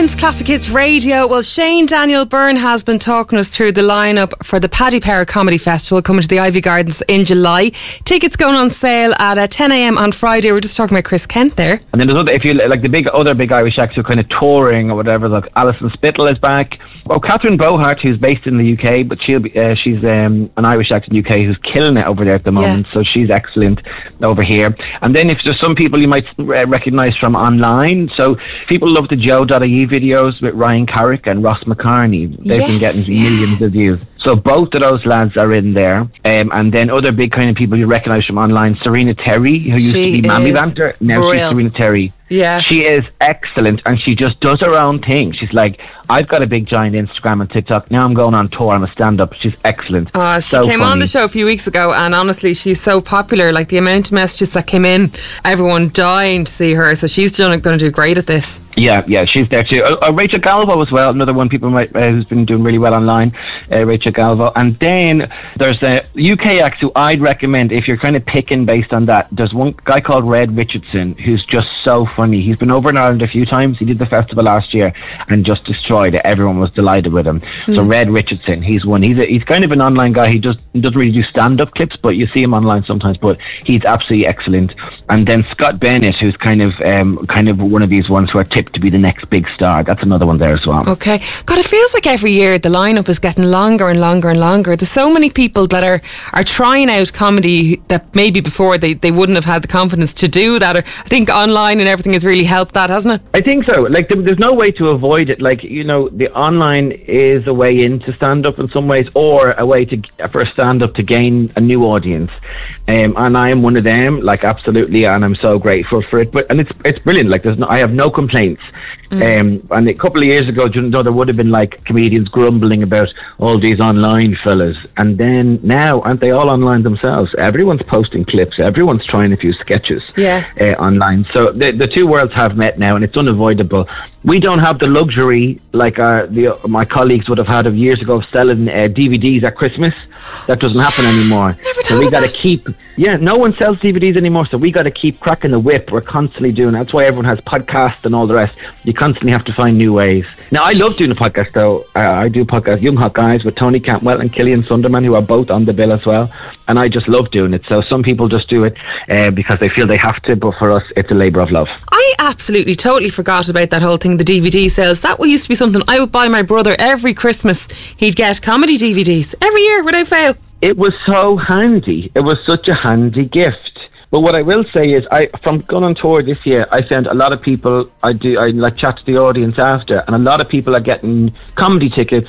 Ireland's Classic Hits Radio. Well, Shane Daniel Byrne has been talking us through the lineup for the Paddy Power Comedy Festival coming to the Ivy Gardens in July. Tickets going on sale at 10 a.m. on Friday. We're just talking about Chris Kent there. And then there's other, if you like the other big Irish acts who are kind of touring or whatever, like Alison Spittle is back. Well, Catherine Bohart, who's based in the UK, but she's an Irish actor in the UK who's killing it over there at the moment, so she's excellent over here. And then if there's some people you might recognise from online, so people love the Joe.ie videos with Ryan Carrick and Ross McCartney. They've been getting millions of views. So both of those lads are in there. And then other big kind of people you recognise from online, Serena Terry, who used to be Mammy Banter. Now she's Serena Terry. Yeah. She is excellent, and she just does her own thing. She's like, I've got a big giant Instagram and TikTok. Now I'm going on tour. I'm a stand-up. She's excellent. She came on the show a few weeks ago, and honestly, she's so popular. Like the amount of messages that came in, everyone dying to see her. So she's going to do great at this. Yeah, she's there too. Rachel Galvo as well, another one people might who's been doing really well online. Rachel Galvo, and then there's UK acts who I'd recommend if you're kind of picking based on that. There's one guy called Red Richardson who's just so funny. He's been over in Ireland a few times. He did the festival last year and just destroyed it. Everyone was delighted with him. So Red Richardson, he's one. He's kind of an online guy. He doesn't really do stand-up clips, but you see him online sometimes. But he's absolutely excellent. And then Scott Bennett, who's kind of one of these ones who are tipped to be the next big star. That's another one there as well. Okay. God, it feels like every year the lineup is getting longer and longer and longer. There's so many people that are trying out comedy that maybe before they wouldn't have had the confidence to do that. Or I think online and everything has really helped that, hasn't it? I think so. Like there's no way to avoid it. Like, you know, the online is a way into stand-up in some ways, or a way for a stand-up to gain a new audience. And I am one of them, like absolutely, and I'm so grateful for it. And it's brilliant. Like I have no complaints. And a couple of years ago, there would have been like comedians grumbling about all these online fellas, and then now aren't they all online themselves? Everyone's posting clips, everyone's trying a few sketches online. So the two worlds have met now, and it's unavoidable. We don't have the luxury like my colleagues would have had of years ago of selling DVDs at Christmas. That doesn't happen anymore. So we got to keep. Yeah, no one sells DVDs anymore, so we got to keep cracking the whip. We're constantly doing it. That's why everyone has podcasts and all the rest. You constantly have to find new ways. Now, I love doing a podcast, though. I do podcasts, Young Hot Guys, with Tony Cantwell and Killian Sunderman, who are both on the bill as well. And I just love doing it. So some people just do it because they feel they have to, but for us, it's a labour of love. I absolutely, totally forgot about that whole thing, the DVD sales. That used to be something I would buy my brother every Christmas. He'd get comedy DVDs every year without fail. It was so handy. It was such a handy gift. But what I will say is, from going on tour this year, I found a lot of people, I like chat to the audience after, and a lot of people are getting comedy tickets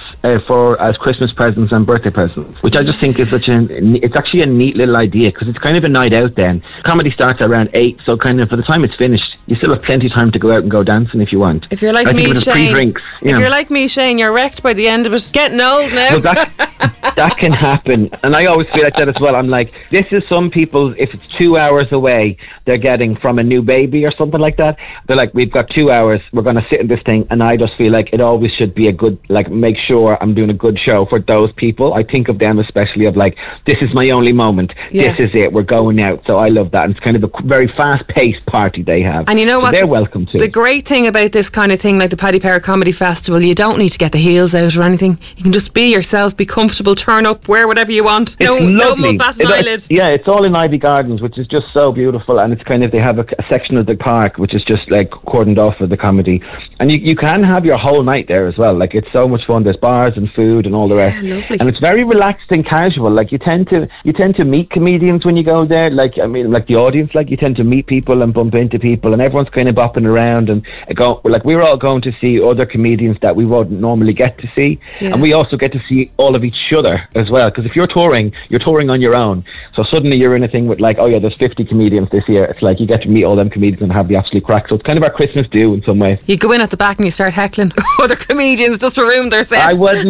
as Christmas presents and birthday presents, which I just think is it's actually a neat little idea, because it's kind of a night out then. Comedy starts around 8, so kind of by the time it's finished, you still have plenty of time to go out and go dancing if you want. If you're like me, Shane, you're like me, Shane, you're wrecked by the end of it. Getting old now. Well, that can happen, and I always feel like that as well. I'm like, this is some people, if it's 2 hours away they're getting from a new baby or something like that, they're like, we've got 2 hours, we're going to sit in this thing. And I just feel like it always should be a good, like, make sure I'm doing a good show for those people. I think of them especially of like, this is my only moment, this is it, we're going out. So I love that, and it's kind of a very fast-paced party they have, and you know what, they're welcome to. The great thing about this kind of thing, like the Paddy Power Comedy Festival, you don't need to get the heels out or anything. You can just be yourself, be comfortable, turn up, wear whatever you want. No mud bat an eyelid. Yeah, it's all in Ivy Gardens, which is just so beautiful, and it's kind of, they have a section of the park which is just like cordoned off for the comedy, and you can have your whole night there as well. Like, it's so much fun. There's bars and food and all the rest, and it's very relaxed and casual. Like, you tend to meet comedians when you go there. Like, I mean, like the audience, like, you tend to meet people and bump into people, and everyone's kind of bopping around and like, we're all going to see other comedians that we wouldn't normally get to see, and we also get to see all of each other as well, because if you're touring on your own, so suddenly you're in a thing with like, oh yeah, there's 50 comedians this year. It's like you get to meet all them comedians and have the absolute crack. So it's kind of our Christmas do in some way. You go in at the back and you start heckling other comedians just to ruin their set. I would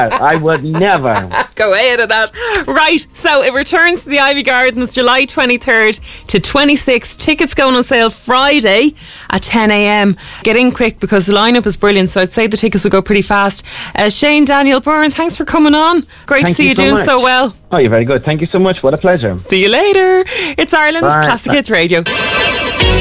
never go ahead of that. Right, so it returns to the Ivy Gardens July 23rd to 26th. Tickets going on sale Friday at 10 a.m. Get in quick because the lineup is brilliant, so I'd say the tickets will go pretty fast. Shane Daniel Byrne, thanks for coming on. Great to see you doing so well. Oh, you're very good. Thank you so much. What a pleasure. See you later. It's Ireland's Classic Hits Radio.